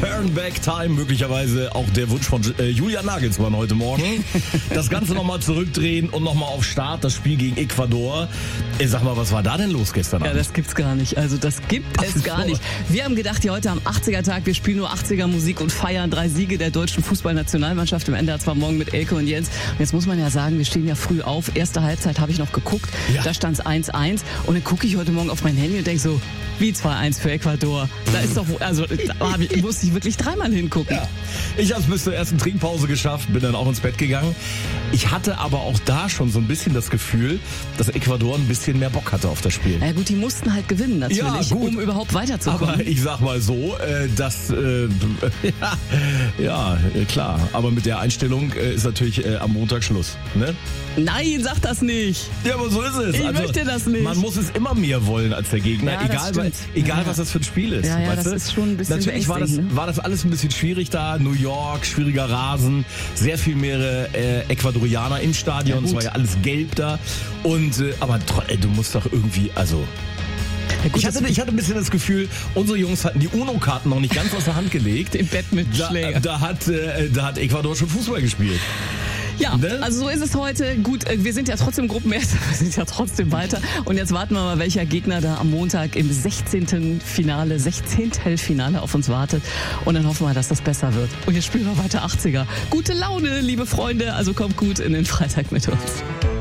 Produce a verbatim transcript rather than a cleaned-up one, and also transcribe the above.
Turn Back Time, möglicherweise auch der Wunsch von äh, Julian Nagelsmann heute Morgen. Das Ganze nochmal zurückdrehen und nochmal auf Start, das Spiel gegen Ecuador. Ey, sag mal, was war da denn los gestern Abend? Ja, das gibt's gar nicht. Also das gibt es gar nicht. Wir haben gedacht, hier heute am achtziger-Tag, wir spielen nur achtziger Musik und feiern drei Siege der deutschen Fußballnationalmannschaft. Im Ende hat zwar morgen mit Elke und Jens. Und jetzt muss man ja sagen, wir stehen ja früh auf. Erste Halbzeit habe ich noch geguckt. Ja. Da stand es eins eins. Und dann gucke ich heute Morgen auf mein Handy und denke so, wie zwei eins für Ecuador. Da ist doch, also da ich, musste ich wirklich dreimal hingucken. Ja. Ich habe es bis zur ersten Trinkpause geschafft, bin dann auch ins Bett gegangen. Ich hatte aber auch da schon so ein bisschen das Gefühl, dass Ecuador ein bisschen mehr Bock hatte auf das Spiel. Ja gut, die mussten halt gewinnen natürlich, ja, um überhaupt weiterzukommen. Aber ich sag mal so, äh, dass, äh, ja, ja, klar. Aber mit der Einstellung äh, ist natürlich äh, am Montag Schluss, ne? Nein, sag das nicht. Ja, aber so ist es. Ich also, möchte das nicht. Man muss es immer mehr wollen als der Gegner, ja, egal, weil, egal ja. was das für ein Spiel ist. Ja, ja, weißt das du? ist schon ein bisschen Natürlich war das, ne? war das alles ein bisschen schwierig da. New York, schwieriger Rasen, sehr viel mehr äh, Ecuadorianer im Stadion. Es war ja alles gelb da. Und äh, aber ey, du musst doch irgendwie, also... Ja, gut, ich, hatte, ich hatte ein bisschen das Gefühl, unsere Jungs hatten die UNO-Karten noch nicht ganz aus der Hand gelegt. Im Bett mit da, Schläger. Da hat, äh, da hat Ecuador schon Fußball gespielt. Ja, also so ist es heute. Gut, wir sind ja trotzdem Gruppenerster, wir sind ja trotzdem weiter. Und jetzt warten wir mal, welcher Gegner da am Montag im sechzehnten Finale, sechzehnten Finale auf uns wartet. Und dann hoffen wir, dass das besser wird. Und jetzt spielen wir weiter achtziger. Gute Laune, liebe Freunde, also kommt gut in den Freitag mit uns.